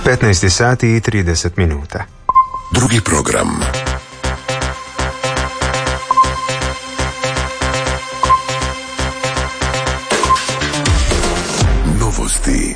15 sati i 30 minuta. Drugi program. Novosti.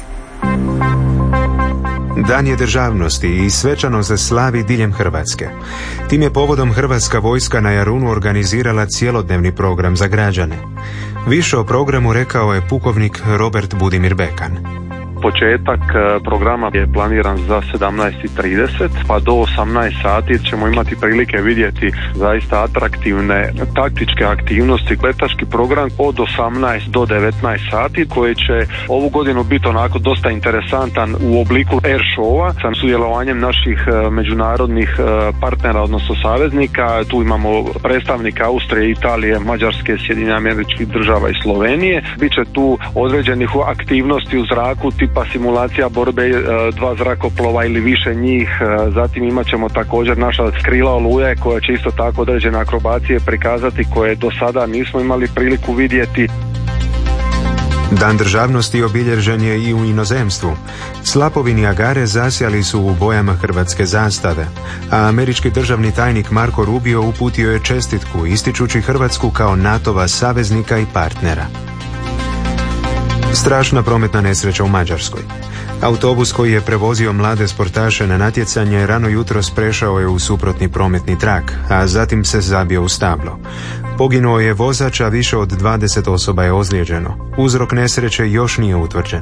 Dan je državnosti i svečano se slavi diljem Hrvatske. Tim je povodom Hrvatska vojska na Jarunu organizirala cjelodnevni program za građane. Više o programu rekao je pukovnik Robert Budimir Bekan. Početak programa je planiran za 17:30 pa do 18 sati ćemo imati prilike vidjeti zaista atraktivne taktičke aktivnosti, letački program od 18 do 19 sati koji će ovu godinu biti onako dosta interesantan u obliku air showa sa sudjelovanjem naših međunarodnih partnera, odnosno saveznika. Tu imamo predstavnika Austrije, Italije, Mađarske, Sjedinjenih Američkih Država i Slovenije. Biće tu određenih aktivnosti u zraku tipa simulacija borbe dva zrakoplova ili više njih. Zatim imat ćemo također naša krila Oluje koja će isto tako određene akrobacije prikazati koje do sada nismo imali priliku vidjeti. Dan državnosti obilježen je i u inozemstvu. Slapovi Niagare zasjali su u bojama hrvatske zastave, a američki državni tajnik Marco Rubio uputio je čestitku ističući Hrvatsku kao NATO-va saveznika i partnera. Strašna prometna nesreća u Mađarskoj. Autobus koji je prevozio mlade sportaše na natjecanje rano jutros prešao je u suprotni prometni trak, a zatim se zabio u stablo. Poginuo je vozač, a više od 20 osoba je ozlijeđeno. Uzrok nesreće još nije utvrđen.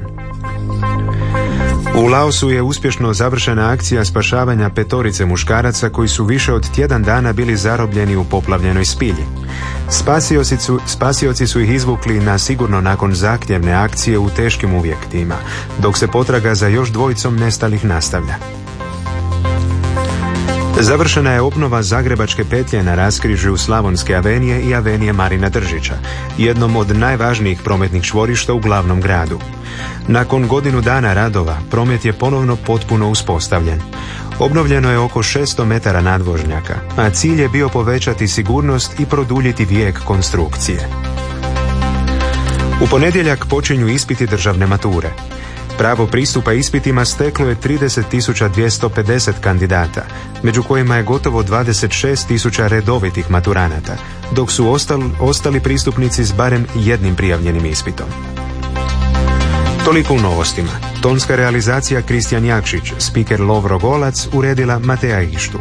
U Laosu je uspješno završena akcija spašavanja 5 muškaraca koji su više od tjedan dana bili zarobljeni u poplavljenoj spilji. Spasioci su ih izvukli na sigurno nakon zahtjevne akcije u teškim uvjetima, dok se potraga za još 2 nestalih nastavlja. Završena je obnova Zagrebačke petlje na raskrižju Slavonske avenije i avenije Marina Držića, jednom od najvažnijih prometnih čvorišta u glavnom gradu. Nakon godinu dana radova, promet je ponovno potpuno uspostavljen. Obnovljeno je oko 600 metara nadvožnjaka, a cilj je bio povećati sigurnost i produljiti vijek konstrukcije. U ponedjeljak počinju ispiti državne mature. Pravo pristupa ispitima steklo je 30.250 kandidata, među kojima je gotovo 26.000 redovitih maturanata, dok su ostali pristupnici s barem jednim prijavljenim ispitom. Toliko u novostima. Tonska realizacija Kristijan Jakšić, spiker Lovro Golac, uredila Mateja Ištuk.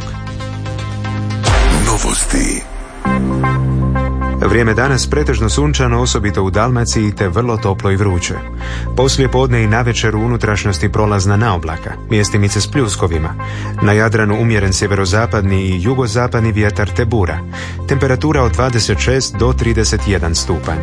Novosti. Vrijeme danas pretežno sunčano, osobito u Dalmaciji, te vrlo toplo i vruće. Poslije podne i navečer u unutrašnjosti prolazna naoblaka, mjestimice s pljuskovima. Na Jadranu umjeren sjeverozapadni i jugozapadni vjetar te bura. Temperatura od 26 do 31 stupanj.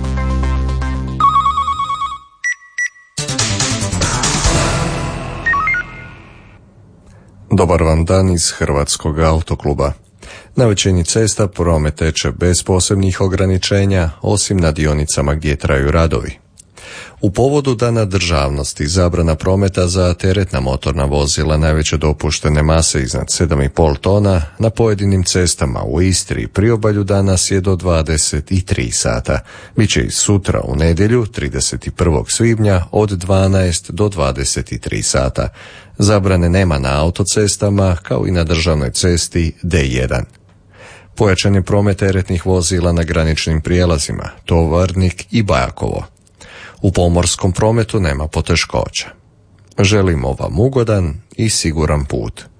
Dobar vam dan iz Hrvatskog autokluba. Na većini cesta promet teče bez posebnih ograničenja, osim na dionicama gdje traju radovi. U povodu Dana državnosti zabrana prometa za teretna motorna vozila najveće dopuštene mase iznad 7,5 tona na pojedinim cestama u Istri i priobalju danas je do 23 sata. Biće i sutra u nedjelju 31. svibnja od 12 do 23 sata. Zabrane nema na autocestama kao i na državnoj cesti D1. Pojačan je promet teretnih vozila na graničnim prijelazima Tovarnik i Bajakovo. U pomorskom prometu nema poteškoća. Želimo vam ugodan i siguran put.